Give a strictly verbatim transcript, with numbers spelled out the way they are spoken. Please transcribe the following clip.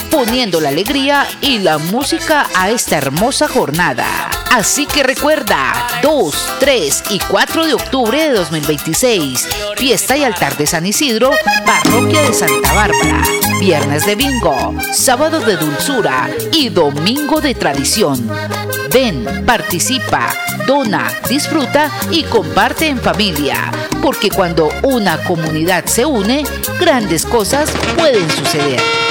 poniendo la alegría y la música a esta hermosa jornada. Así que recuerda, dos, tres y cuatro de octubre de dos mil veintiséis, fiesta y altar de San Isidro, parroquia de Santa Bárbara. Viernes de bingo, sábado de dulzura y domingo de tradición. Ven, participa, dona, disfruta y comparte en familia, porque cuando una comunidad se une, grandes cosas pueden suceder.